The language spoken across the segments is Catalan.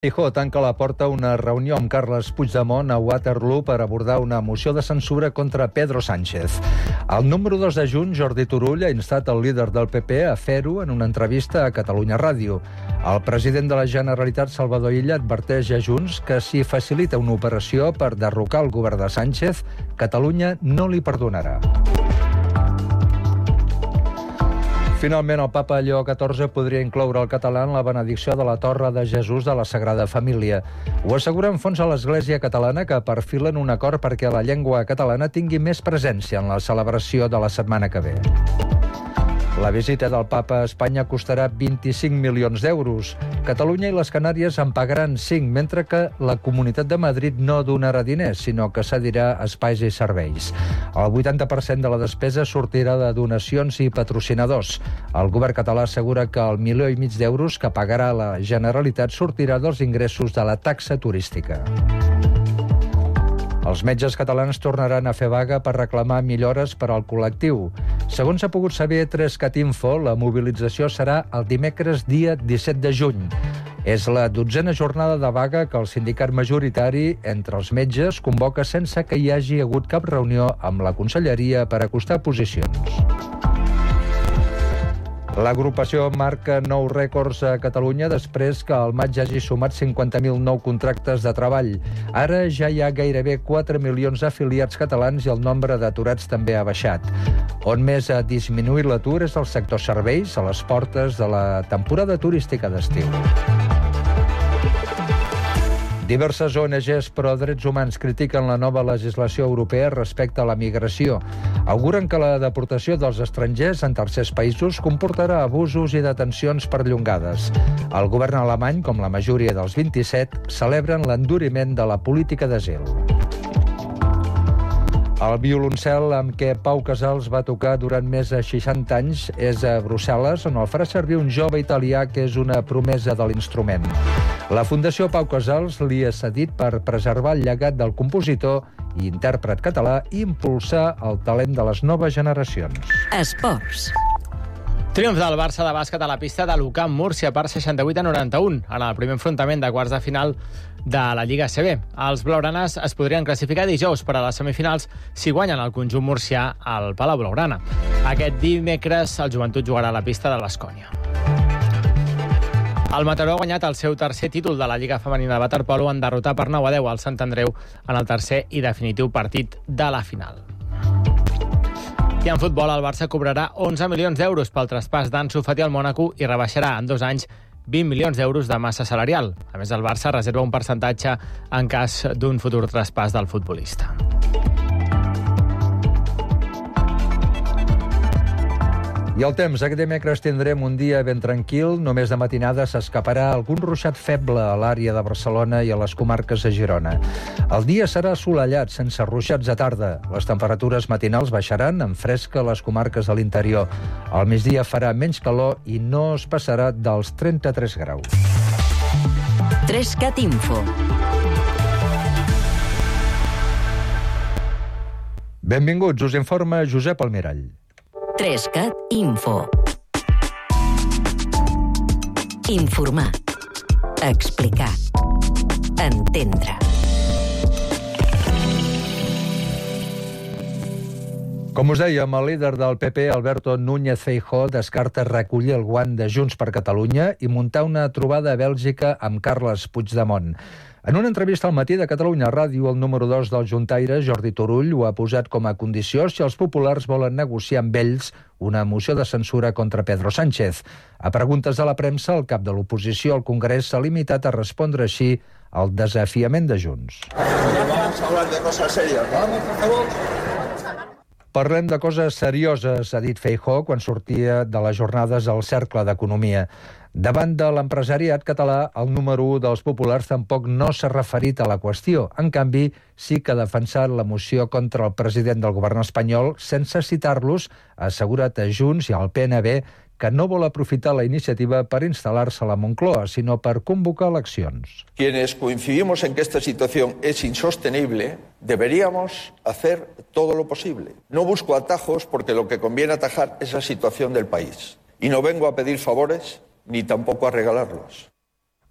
Feijóo tanca la porta a una reunió amb Carles Puigdemont a Waterloo per abordar una moció de censura contra Pedro Sánchez. El número 2 de Junts, Jordi Turull, ha instat el líder del PP a fer-ho en una entrevista a Catalunya Ràdio. El president de la Generalitat, Salvador Illa, adverteix a Junts que si facilita una operació per derrocar el govern de Sánchez, Catalunya no li perdonarà. Finalment, el papa Lleó XIV podria incloure el català en la benedicció de la Torre de Jesús de la Sagrada Família. Ho asseguren fonts a l'Església catalana que perfilen un acord perquè la llengua catalana tingui més presència en la celebració de la setmana que ve. La visita del papa a Espanya costarà 25 milions d'euros. Catalunya i les Canàries en pagaran 5, mentre que la Comunitat de Madrid no donarà diners, sinó que cedirà espais i serveis. El 80% de la despesa sortirà de donacions i patrocinadors. El govern català assegura que el 1,5 milió d'euros que pagarà la Generalitat sortirà dels ingressos de la taxa turística. Els metges catalans tornaran a fer vaga per reclamar millores per al col·lectiu. Segons s'ha pogut saber 3CatInfo, la mobilització serà el dimecres dia 17 de juny. És la 12a jornada de vaga que el sindicat majoritari entre els metges convoca sense que hi hagi hagut cap reunió amb la Conselleria per acostar posicions. L'agrupació marca nous rècords a Catalunya després que al maig hagi sumat 50.000 nous contractes de treball. Ara ja hi ha gairebé 4 milions d'afiliats catalans i el nombre d'aturats també ha baixat. On més ha disminuït l'atur és el sector serveis, a les portes de la temporada turística d'estiu. Diverses ONGs pro drets humans critiquen la nova legislació europea respecte a la migració. Auguren que la deportació dels estrangers en tercers països comportarà abusos i detencions perllongades. El govern alemany, com la majoria dels 27, celebren l'enduriment de la política d'asil. El violoncel amb què Pau Casals va tocar durant més de 60 anys és a Brussel·les, on el farà servir un jove italià que és una promesa de l'instrument. La Fundació Pau Casals li ha cedit per preservar el llegat del compositor i intèrpret català i impulsar el talent de les noves generacions. Esports. Triomf del Barça de bàsquet a la pista de l'UCAM Múrcia per 68-91 en el primer enfrontament de quarts de final de la Lliga ACB. Els blaugranes es podrien classificar dijous per a les semifinals si guanyen el conjunt murcià al Palau Blaugrana. Aquest dimecres el Joventut jugarà a la pista de l'Escònia. El Mataró ha guanyat el seu tercer títol de la Lliga Femenina de Waterpolo en derrotar per 9-10 al Sant Andreu en el tercer i definitiu partit de la final. I en futbol, el Barça cobrarà 11 milions d'euros pel traspàs d'Ansu Fati al Mònaco i rebaixarà en 2 anys 20 milions d'euros de massa salarial. A més, el Barça reserva un percentatge en cas d'un futur traspàs del futbolista. I el temps, aquest dimecres tindrem un dia ben tranquil, només de matinada s'escaparà algun ruixat feble a l'àrea de Barcelona i a les comarques de Girona. El dia serà assolellat, sense ruixats a tarda. Les temperatures matinals baixaran amb fresca a les comarques de l'interior. Al migdia farà menys calor i no es passarà dels 33 graus. 3CatInfo. Benvinguts, us informa Josep Almirall. 3CatInfo. Informar. Explicar. Entendre. Com us dèiem, el líder del PP, Alberto Núñez Feijóo, descarta recollir el guant de Junts per Catalunya i muntar una trobada a Bèlgica amb Carles Puigdemont. En una entrevista al matí de Catalunya Ràdio, el número 2 del juntaire, Jordi Turull, ho ha posat com a condició si els populars volen negociar amb ells una moció de censura contra Pedro Sánchez. A preguntes de la premsa, el cap de l'oposició al Congrés s'ha limitat a respondre així al desafiament de Junts. Vamos a hablar de cosas serias, ¿no? Por favor. Parlem de coses serioses, ha dit Feijóo quan sortia de les jornades al Cercle d'Economia. Davant de l'empresariat català, el número 1 dels populars tampoc no s'ha referit a la qüestió. En canvi, sí que ha defensat la moció contra el president del govern espanyol sense citar-los, ha assegurat a Junts i al PNB que no vol aprofitar la iniciativa per instal·lar-se a la Moncloa, sinó per convocar eleccions. Quienes coincidimos en que esta situación es insostenible, deberíamos hacer todo lo posible. No busco atajos porque lo que conviene atajar es la situación del país. Y no vengo a pedir favores ni tampoco a regalarlos.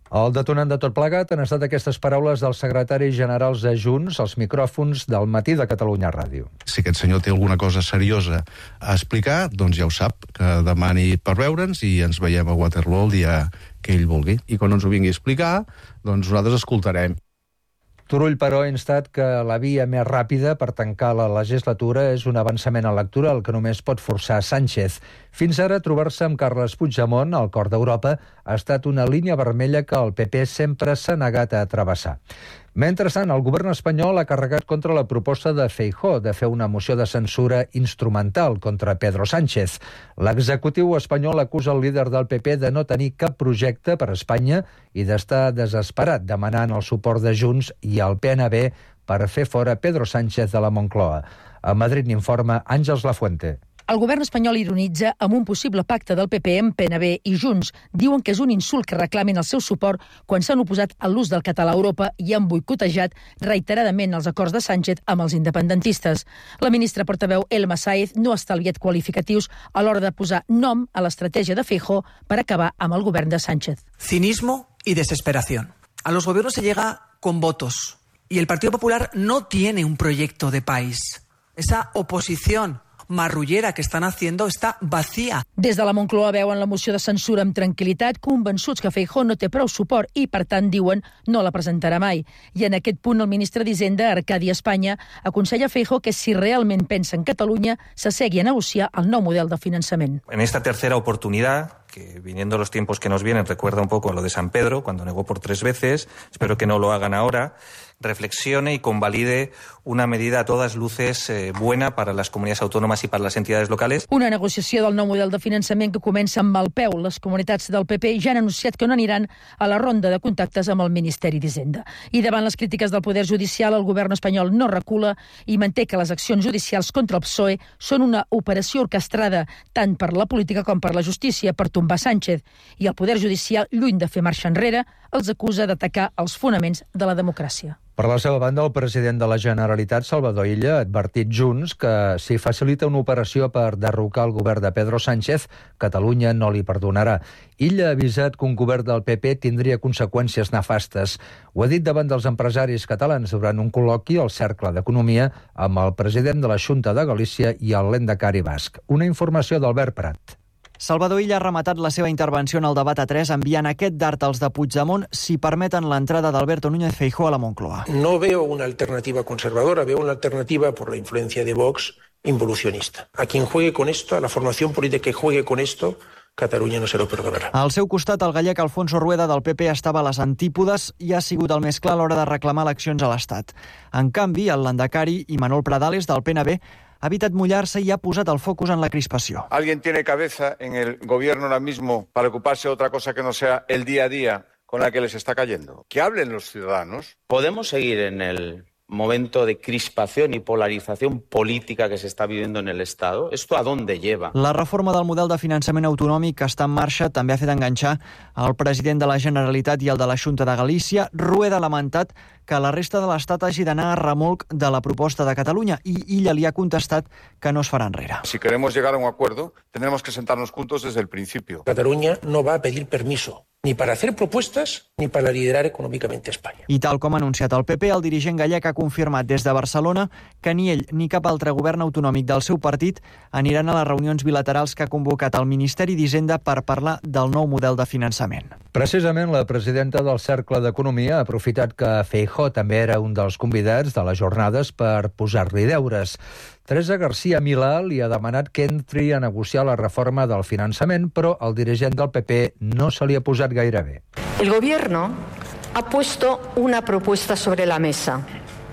El detonant de tot plegat han estat aquestes paraules dels secretaris generals de Junts als micròfons del Matí de Catalunya Ràdio. Si aquest senyor té alguna cosa seriosa a explicar, doncs ja ho sap, que demani per veure'ns i ens veiem a Waterloo el dia que ell vulgui. I quan ens ho vingui a explicar, doncs nosaltres escoltarem. Turull, però, ha instat que la via més ràpida per tancar la legislatura és un avançament electoral que només pot forçar Sánchez. Fins ara, trobar-se amb Carles Puigdemont, al cor d'Europa, ha estat una línia vermella que el PP sempre s'ha negat a travessar. Mentrestant, el govern espanyol ha carregat contra la proposta de Feijóo de fer una moció de censura instrumental contra Pedro Sánchez. L'executiu espanyol acusa el líder del PP de no tenir cap projecte per a Espanya i d'estar desesperat demanant el suport de Junts i el PNB per fer fora Pedro Sánchez de la Moncloa. A Madrid n'informa Àngels Lafuente. El govern espanyol ironitza amb un possible pacte del PP amb PNB i Junts. Diuen que és un insult que reclamin el seu suport quan s'han oposat a l'ús del català a Europa i han boicotejat reiteradament els acords de Sánchez amb els independentistes. La ministra portaveu Elma Sáez no ha estalviat qualificatius a l'hora de posar nom a l'estratègia de Feijóo per acabar amb el govern de Sánchez. Cinismo y desesperación. A los gobiernos se llega con votos y el Partido Popular no tiene un proyecto de país. Esa oposición marrullera que estan haciendo està vacía. Des de la Moncloa veuen la moció de censura amb tranquil·litat, convençuts que Feijóo no té prou suport i, per tant, diuen, no la presentarà mai. I en aquest punt el ministre d'Hisenda, Arcadi Espanya, aconsella a Feijóo que si realment pensa en Catalunya, s'assegui a negociar el nou model de finançament. En esta tercera oportunidad, que viniendo los tiempos que nos vienen recuerda un poco a lo de San Pedro, cuando negó por 3 veces, espero que no lo hagan ahora, reflexione y convalide una medida a todas luces buena para las comunidades autónomas y para las entidades locales. Una negociació del nou model de finançament que comença amb mal peu. Les comunitats del PP ja han anunciat que no aniran a la ronda de contactes amb el Ministeri d'Hisenda. I davant les crítiques del Poder Judicial, el govern espanyol no recula i manté que les accions judicials contra el PSOE són una operació orquestrada tant per la política com per la justícia per tombar Sánchez. I el Poder Judicial, lluny de fer marxa enrere, els acusa d'atacar els fonaments de la democràcia. Per la seva banda, el president de la Generalitat, Salvador Illa, ha advertit Junts que si facilita una operació per derrocar el govern de Pedro Sánchez, Catalunya no li perdonarà. Illa ha avisat que un govern del PP tindria conseqüències nefastes. Ho ha dit davant dels empresaris catalans durant un col·loqui al Cercle d'Economia amb el president de la Xunta de Galícia i el lehendakari basc. Una informació d'Albert Prat. Salvador Illa ha rematat la seva intervenció en el debat a 3 enviant aquest dart als de Puigdemont si permeten l'entrada d'Alberto Núñez Feijóo a la Moncloa. No veo una alternativa conservadora, veo una alternativa por la influencia de Vox involucionista. A quien juegue con esto, a la formación política que juegue con esto, Catalunya no se lo perdonarà. Al seu costat, el gallec Alfonso Rueda del PP estava a les antípodes i ha sigut el més clar a l'hora de reclamar eleccions a l'Estat. En canvi, el lehendakari i Manuel Pradales del PNB ha evitat mullar-se i ha posat el focus en la crispació. ¿Alguien tiene cabeza en el gobierno ahora mismo para ocuparse de otra cosa que no sea el día a día con la que les está cayendo? Que hablen los ciudadanos. ¿Podemos seguir en el momento de crispación y polarización política que se está viviendo en el Estado? ¿Esto a dónde lleva? La reforma del model de finançament autonòmic que està en marxa també ha fet enganxar el president de la Generalitat i el de la Xunta de Galícia. Rueda ha lamentat que la resta de l'Estat hagi d'anar a remolc de la proposta de Catalunya i Illa li ha contestat que no es farà enrere. Si queremos llegar a un acuerdo, tendremos que sentarnos juntos desde el principio. Catalunya no va a pedir permiso ni para hacer propuestas ni para liderar econòmicamente Espanya. I tal com ha anunciat el PP, el dirigent gallec ha confirmat des de Barcelona que ni ell ni cap altre govern autonòmic del seu partit aniran a les reunions bilaterals que ha convocat el Ministeri d'Hisenda per parlar del nou model de finançament. Precisament la presidenta del Cercle d'Economia ha aprofitat que Feijóo també era un dels convidats de les jornades per posar-li deures. Teresa García Milà li ha demanat que entri a negociar la reforma del finançament, però el dirigent del PP no se li ha posat gaire bé. El gobierno ha puesto una propuesta sobre la mesa.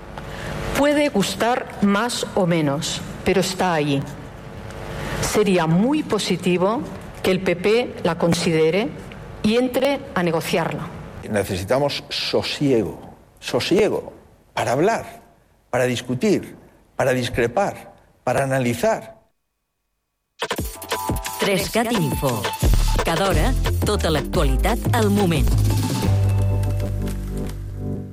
Puede gustar más o menos, pero está ahí. Sería muy positivo que el PP la considere y entre a negociarla. Necesitamos sosiego para hablar, para discutir, para discrepar, para analitzar. 3CAT Info. Cada hora, tota l'actualitat al moment.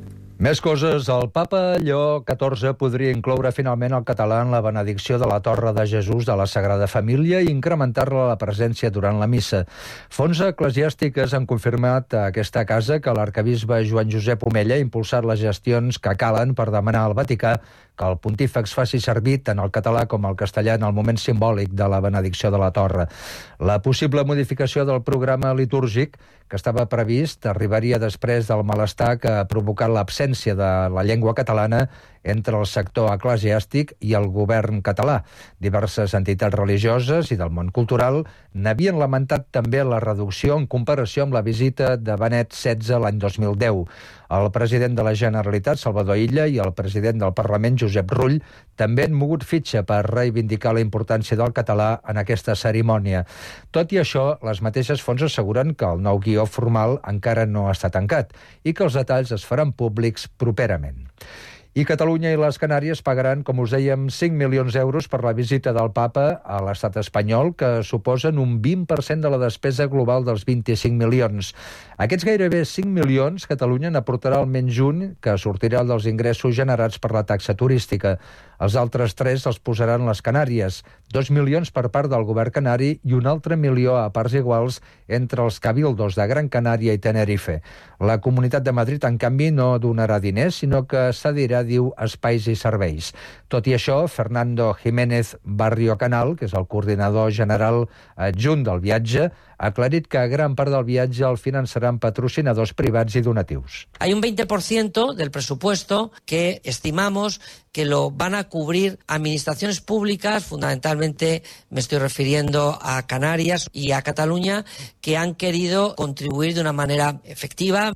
Més coses. El papa Lleó XIV podria incloure finalment el català en la benedicció de la Torre de Jesús de la Sagrada Família i incrementar-la la presència durant la missa. Fonts eclesiàstiques han confirmat a aquesta casa que l'arcabisbe Joan Josep Omella ha impulsat les gestions que calen per demanar al Vaticà que el pontífex faci servir tant el català com el castellà en el moment simbòlic de la benedicció de la Torre. La possible modificació del programa litúrgic que estava previst arribaria després del malestar que ha provocat l'absència de la llengua catalana entre el sector eclesiàstic i el govern català. Diverses entitats religioses i del món cultural n'havien lamentat també la reducció en comparació amb la visita de Benet XVI l'any 2010. El president de la Generalitat, Salvador Illa, i el president del Parlament, Josep Rull, també han mogut fitxa per reivindicar la importància del català en aquesta cerimònia. Tot i això, les mateixes fonts asseguren que el nou guió formal encara no està tancat i que els detalls es faran públics properament. I Catalunya i les Canàries pagaran, com us dèiem, 5 milions d'euros per la visita del papa a l'estat espanyol, que suposen un 20% de la despesa global dels 25 milions. Aquests gairebé 5 milions, Catalunya n'aportarà almenys un, que sortirà dels ingressos generats per la taxa turística. Els altres 3 els posaran les Canàries, 2 milions per part del govern canari i un altre milió a parts iguals entre els cabildos de Gran Canària i Tenerife. La Comunitat de Madrid, en canvi, no donarà diners, sinó que cedirà, diu, espais i serveis. Tot i això, Fernando Jiménez Barrio Canal, que és el coordinador general adjunt del viatge, ha aclarit que gran part del viatge el finançaran patrocinadors privats i donatius. Hay un 20% del presupuesto que estimamos que lo van a cubrir administraciones públicas, fundamentalmente me estoy refiriendo a Canarias y a Cataluña, que han querido contribuir de una manera efectiva.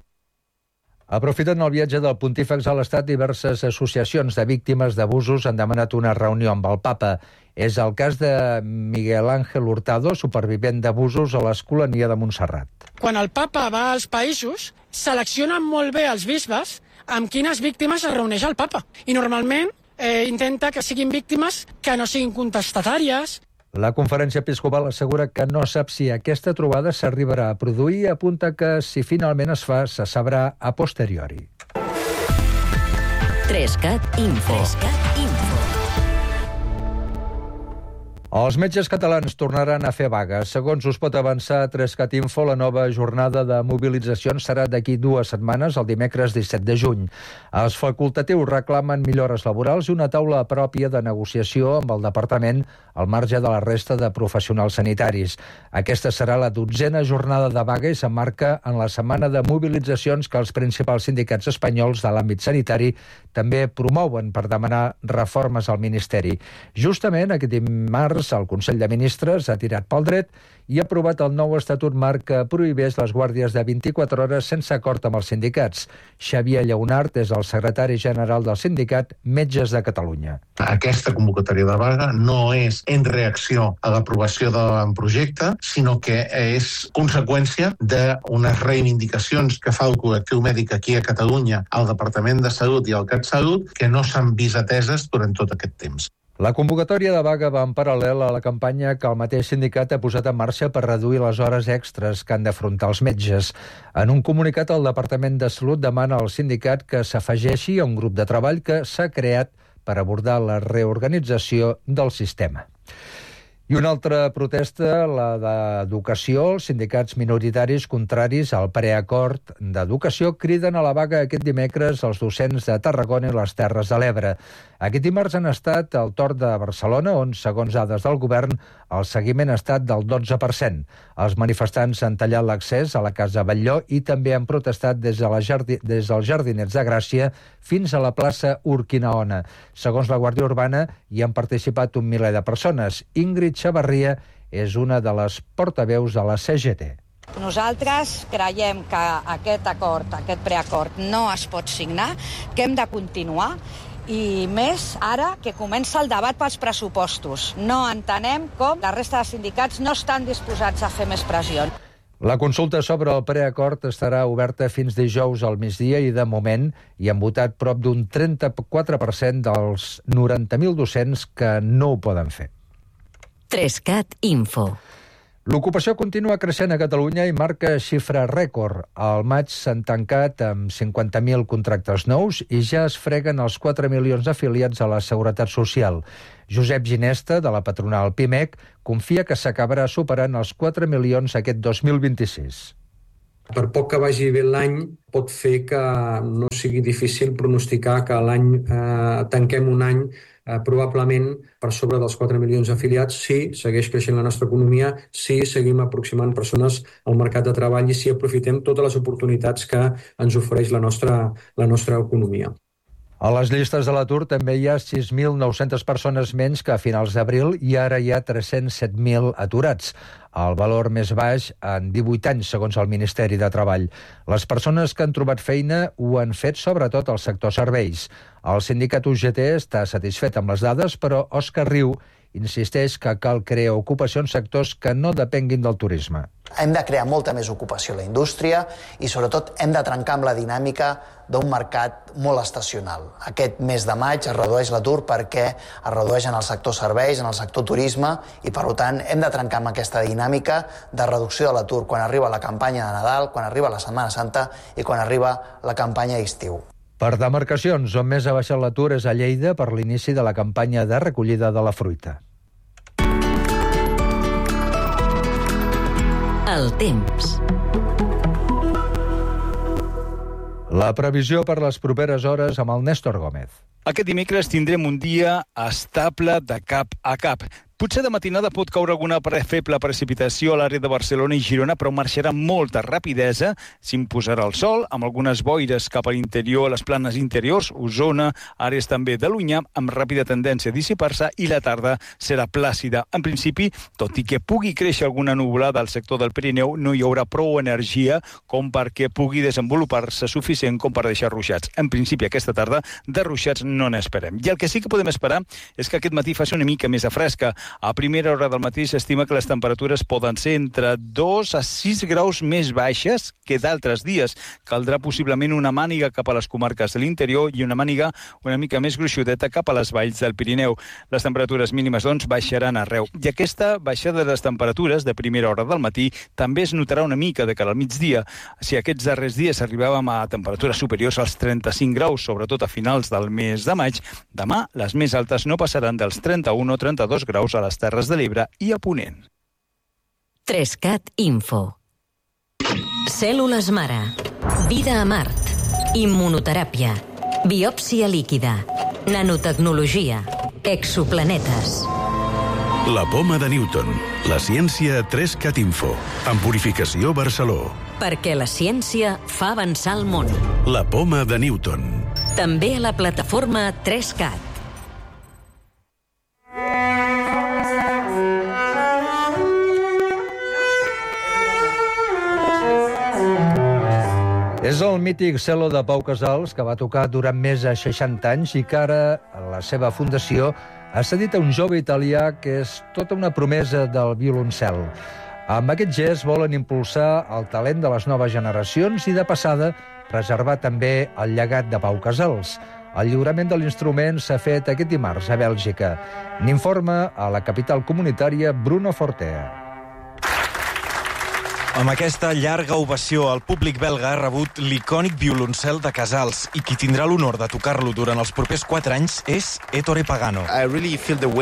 Aprofitant el viatge del pontífex a l'Estat, diverses associacions de víctimes d'abusos han demanat una reunió amb el papa. És el cas de Miguel Ángel Hurtado, supervivent d'abusos a l'Escolania de Montserrat. Quan el papa va als països, seleccionen molt bé els bisbes amb quines víctimes es reuneix el papa. I normalment intenta que siguin víctimes que no siguin contestatàries. La Conferència Episcopal assegura que no sap si aquesta trobada s'arribarà a produir i apunta que si finalment es fa, se sabrà a posteriori. 3CAT Info. Els metges catalans tornaran a fer vaga. Segons us pot avançar 3CAT Info, la nova jornada de mobilitzacions serà d'aquí 2 setmanes, el dimecres 17 de juny. Els facultatius reclamen millores laborals i una taula pròpia de negociació amb el departament al marge de la resta de professionals sanitaris. Aquesta serà la 12a jornada de vaga i s'emmarca en la setmana de mobilitzacions que els principals sindicats espanyols de l'àmbit sanitari també promouen per demanar reformes al Ministeri. Justament aquest dimarts el Consell de Ministres ha tirat pel dret i ha aprovat el nou estatut marc que prohibeix les guàrdies de 24 hores sense acord amb els sindicats. Xavier Lleonart és el secretari general del sindicat Metges de Catalunya. Aquesta convocatòria de vaga no és en reacció a l'aprovació de l'avantprojecte, sinó que és conseqüència d'unes reivindicacions que fa el col·lectiu mèdic aquí a Catalunya, al Departament de Salut i al CatSalut, que no s'han vist ateses durant tot aquest temps. La convocatòria de vaga va en paral·lel a la campanya que el mateix sindicat ha posat en marxa per reduir les hores extres que han d'afrontar els metges. En un comunicat, el Departament de Salut demana al sindicat que s'afegeixi a un grup de treball que s'ha creat per abordar la reorganització del sistema. I una altra protesta, la d'Educació. Els sindicats minoritaris contraris al preacord d'Educació criden a la vaga aquest dimecres els docents de Tarragona i les Terres de l'Ebre. Aquest dimarts han estat al torn de Barcelona, on, segons dades del govern, el seguiment ha estat del 12%. Els manifestants han tallat l'accés a la Casa Batlló i també han protestat des dels Jardinets de Gràcia fins a la plaça Urquinaona. Segons la Guàrdia Urbana, hi han participat 1 miler de persones. Ingrid Xavarria és una de les portaveus de la CGT. Nosaltres creiem que aquest acord, aquest preacord, no es pot signar, que hem de continuar, i més ara que comença el debat pels pressupostos. No entenem com la resta de sindicats no estan disposats a fer més pressió. La consulta sobre el preacord estarà oberta fins dijous al migdia i, de moment, hi han votat prop d'un 34% dels 90.000 docents que no ho poden fer. 3CAT Info. L'ocupació continua creixent a Catalunya i marca xifra rècord. Al maig s'han tancat amb 50.000 contractes nous i ja es freguen els 4 milions afiliats a la Seguretat Social. Josep Ginesta, de la patronal PIMEC, confia que s'acabarà superant els 4 milions aquest 2026. Per poc que vagi bé l'any, pot fer que no sigui difícil pronosticar que l'any tanquem un any probablement per sobre dels 4 milions afiliats, si segueix creixent la nostra economia, si seguim aproximant persones al mercat de treball i si aprofitem totes les oportunitats que ens ofereix la nostra economia. A les llistes de l'atur també hi ha 6.900 persones menys que a finals d'abril i ara hi ha 307.000 aturats, el valor més baix en 18 anys, segons el Ministeri de Treball. Les persones que han trobat feina ho han fet sobretot al sector serveis. El sindicat UGT està satisfet amb les dades, però Òscar Riu insisteix que cal crear ocupació en sectors que no depenguin del turisme. Hem de crear molta més ocupació a la indústria i, sobretot, hem de trencar amb la dinàmica d'un mercat molt estacional. Aquest mes de maig es redueix l'atur perquè es redueix en el sector serveis, en el sector turisme i, per tant, hem de trencar amb aquesta dinàmica de reducció de l'atur quan arriba la campanya de Nadal, quan arriba la Setmana Santa i quan arriba la campanya d'estiu. Per demarcacions, on més ha baixat l'atur és a Lleida per l'inici de la campanya de recollida de la fruita. El temps. La previsió per les properes hores amb el Néstor Gómez. Aquest dimecres tindrem un dia estable de cap a cap. Potser de matinada pot caure alguna feble precipitació a l'àrea de Barcelona i Girona, però marxarà amb molta rapidesa. S'imposarà el sol, amb algunes boires cap a l'interior, a les planes interiors, Osona, àrees també de l'Unyà, amb ràpida tendència a dissipar-se, i la tarda serà plàcida. En principi, tot i que pugui créixer alguna nuvolada al sector del Pirineu, no hi haurà prou energia com perquè pugui desenvolupar-se suficient com per deixar ruixats. En principi, aquesta tarda, de ruixats no n'esperem. I el que sí que podem esperar és que aquest matí faci una mica més de fresca. A primera hora del matí s'estima que les temperatures poden ser entre 2 a 6 graus més baixes que d'altres dies. Caldrà possiblement una màniga cap a les comarques de l'interior i una màniga una mica més gruixudeta cap a les valls del Pirineu. Les temperatures mínimes, doncs, baixaran arreu. I aquesta baixada de les temperatures de primera hora del matí també es notarà una mica de cara al migdia. Si aquests darrers dies arribàvem a temperatures superiors als 35 graus, sobretot a finals del mes de maig, demà les més altes no passaran dels 31 o 32 graus a les Terres de l'Ebre i a Ponent. 3CAT Info. Cèl·lules mare. Vida a Mart. Immunoteràpia. Biòpsia líquida. Nanotecnologia. Exoplanetes. La poma de Newton. La ciència 3CAT Info. En Purificació Barceló. Perquè la ciència fa avançar el món. La poma de Newton. També a la plataforma 3CAT. És el mític cello de Pau Casals, que va tocar durant més de 60 anys i que ara la seva fundació ha cedit a un jove italià que és tota una promesa del violoncel. Amb aquest gest volen impulsar el talent de les noves generacions i, de passada, preservar també el llegat de Pau Casals. El lliurament de l'instrument s'ha fet aquest dimarts a Bèlgica. N'informa a la capital comunitària Bruno Fortea. Amb aquesta llarga ovació, el públic belga ha rebut l'icònic violoncel de Casals i qui tindrà l'honor de tocar-lo durant els propers 4 anys és Ettore Pagano. He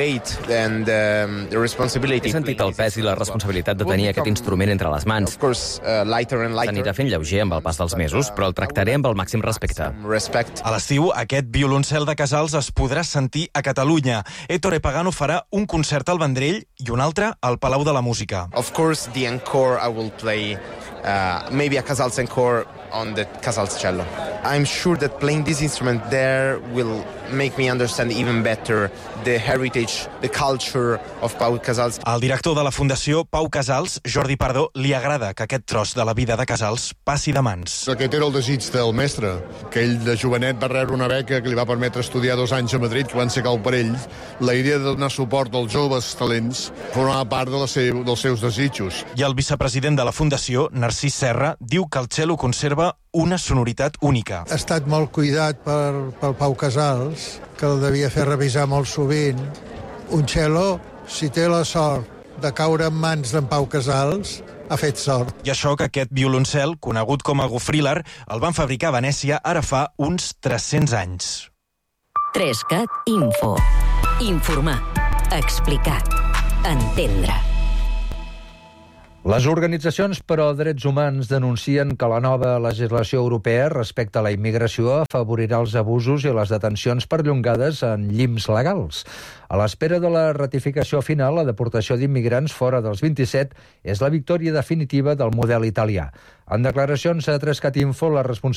sentit el pes i la responsabilitat de tenir aquest instrument entre les mans. S'anirà fent lleuger amb el pas dels mesos, però el tractaré amb el màxim respecte. A l'estiu, aquest violoncel de Casals es podrà sentir a Catalunya. Ettore Pagano farà un concert al Vendrell i un altre al Palau de la Música. Of course, the encore I will play maybe a Casals encore on the Casals cello. I'm sure that playing this instrument there will make me understand even better the heritage, the culture of Pau Casals. Al director de la Fundació Pau Casals, Jordi Pardo, li agrada que aquest tros de la vida de Casals passi de mans. Aquest era el desig del mestre, que ell de jovenet va rebre una beca que li va permetre estudiar 2 anys a Madrid, que van ser cal per ell. La idea de donar suport als joves talents formava part dels seus desitjos. I el vicepresident de la Fundació, Narcís Serra, diu que el cello conserva una sonoritat única. Ha estat molt cuidat pel Pau Casals, que el devia fer revisar molt sovint. Un cello, si té la sort de caure en mans d'en Pau Casals ha fet sort. I això que aquest violoncel, conegut com a Gofrilar, el van fabricar a Venècia ara fa uns 300 anys. 3CAT Info. Informar. Explicar. Entendre. Les organitzacions pro drets humans denuncien que la nova legislació europea respecte a la immigració afavorirà els abusos i les detencions perllongades en llims legals. A l'espera de la ratificació final, la deportació d'immigrants fora dels 27 és la victòria definitiva del model italià. En declaracions a 3CAT Info, la responsabilitat